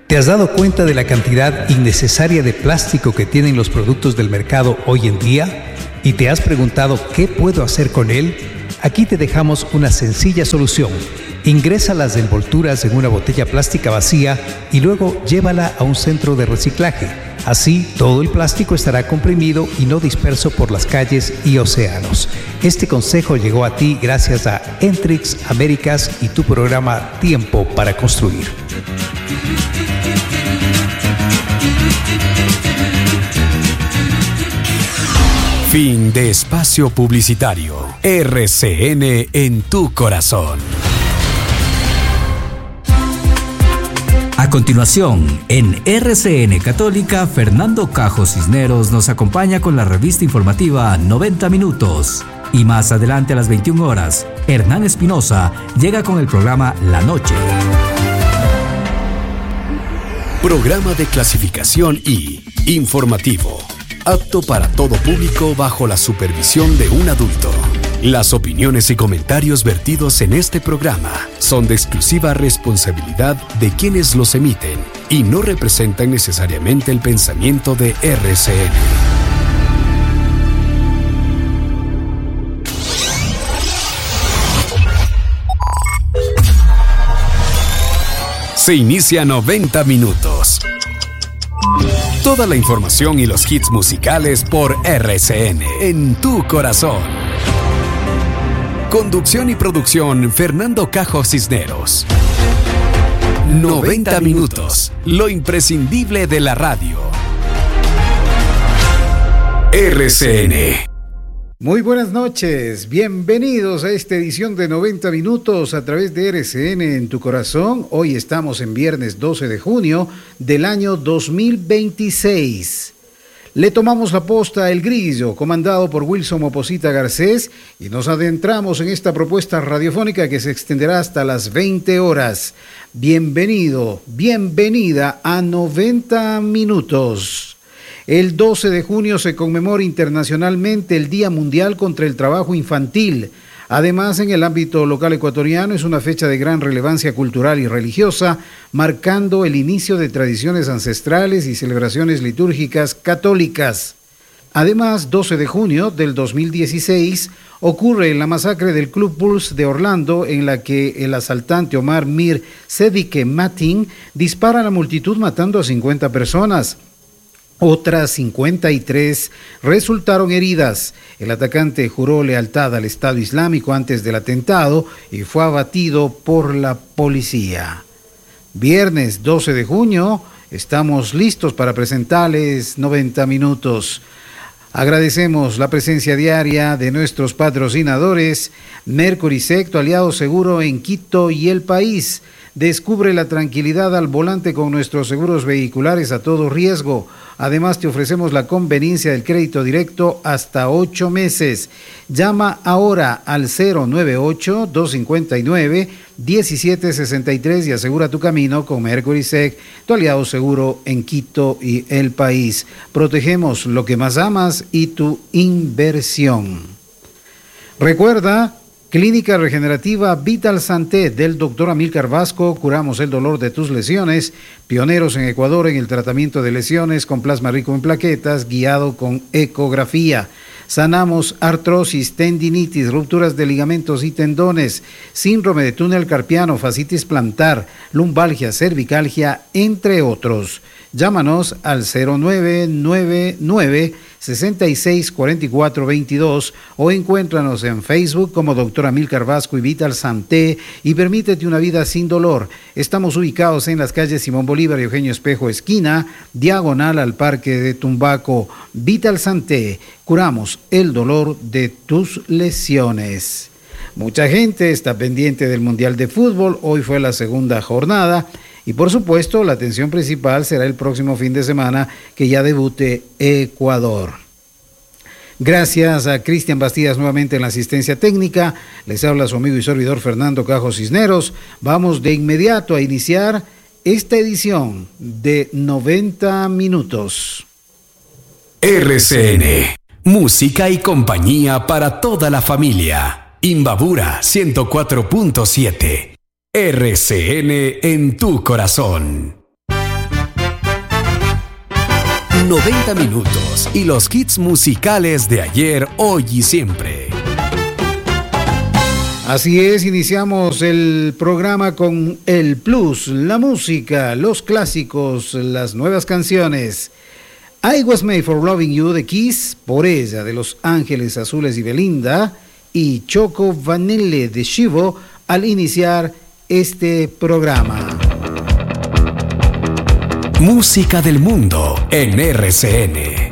¿Te has dado cuenta de la cantidad innecesaria de plástico que tienen los productos del mercado hoy en día? ¿Y te has preguntado qué puedo hacer con él? Aquí te dejamos una sencilla solución. Ingresa las envolturas en una botella plástica vacía y luego llévala a un centro de reciclaje. Así, todo el plástico estará comprimido y no disperso por las calles y océanos. Este consejo llegó a ti gracias a Entrix Américas y tu programa Tiempo para Construir. Fin de espacio publicitario. RCN en tu corazón. A continuación, en RCN Católica, Fernando Cajo Cisneros nos acompaña con la revista informativa 90 Minutos. Y más adelante a las 21 horas, Hernán Espinosa llega con el programa La Noche. Programa de clasificación I, informativo, apto para todo público bajo la supervisión de un adulto. Las opiniones y comentarios vertidos en este programa son de exclusiva responsabilidad de quienes los emiten y no representan necesariamente el pensamiento de RCN. Se inicia 90 minutos. Toda la información y los hits musicales por RCN en tu corazón. Conducción y producción Fernando Cajo Cisneros. 90 minutos, lo imprescindible de la radio. RCN. Muy buenas noches, bienvenidos a esta edición de 90 minutos a través de RCN en tu corazón. Hoy estamos en viernes 12 de junio del año 2026. Le tomamos la posta a El Grillo, comandado por Wilson Moposita Garcés, y nos adentramos en esta propuesta radiofónica que se extenderá hasta las 20 horas. Bienvenido, bienvenida a 90 minutos. El 12 de junio se conmemora internacionalmente el Día Mundial contra el Trabajo Infantil. Además, en el ámbito local ecuatoriano es una fecha de gran relevancia cultural y religiosa, marcando el inicio de tradiciones ancestrales y celebraciones litúrgicas católicas. Además, 12 de junio del 2016 ocurre la masacre del Club Bulls de Orlando, en la que el asaltante Omar Mir Sedike Matin dispara a la multitud matando a 50 personas. Otras 53 resultaron heridas. El atacante juró lealtad al Estado Islámico antes del atentado y fue abatido por la policía. Viernes 12 de junio, estamos listos para presentarles 90 minutos. Agradecemos la presencia diaria de nuestros patrocinadores, Mercury Sec, tu aliado seguro en Quito y el país. Descubre la tranquilidad al volante con nuestros seguros vehiculares a todo riesgo. Además, te ofrecemos la conveniencia del crédito directo hasta 8 meses. Llama ahora al 098-259-1763 y asegura tu camino con Mercury Sec, tu aliado seguro en Quito y el país. Protegemos lo que más amas y tu inversión. Recuerda, Clínica Regenerativa Vital Santé del Dr. Amílcar Vasco. Curamos el dolor de tus lesiones. Pioneros en Ecuador en el tratamiento de lesiones con plasma rico en plaquetas, guiado con ecografía. Sanamos artrosis, tendinitis, rupturas de ligamentos y tendones, síndrome de túnel carpiano, fascitis plantar, lumbalgia, cervicalgia, entre otros. Llámanos al 0999-664422 o encuéntranos en Facebook como Dr. Amílcar Vasco y Vital Santé y permítete una vida sin dolor. Estamos ubicados en las calles Simón Bolívar y Eugenio Espejo esquina, diagonal al Parque de Tumbaco. Vital Santé, curamos el dolor de tus lesiones. Mucha gente está pendiente del Mundial de Fútbol. Hoy fue la segunda jornada. Y por supuesto, la atención principal será el próximo fin de semana que ya debute Ecuador. Gracias a Cristian Bastidas nuevamente en la asistencia técnica. Les habla su amigo y servidor Fernando Cajo Cisneros. Vamos de inmediato a iniciar esta edición de 90 minutos. RCN, música y compañía para toda la familia. Imbabura 104.7. RCN en tu corazón. 90 minutos y los hits musicales de ayer, hoy y siempre. Así es, iniciamos el programa con el plus, la música, los clásicos, las nuevas canciones. I Was Made for Loving You de Kiss, Por Ella de Los Ángeles Azules y Belinda, y Choco Vanille de Shivo al iniciar este programa. Música del mundo en RCN.